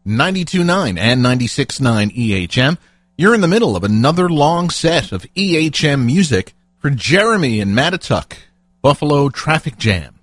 92.9 and 96.9 EHM. You're in the middle of another long set of EHM music for Jeremy and Mattituck, Buffalo Traffic Jam.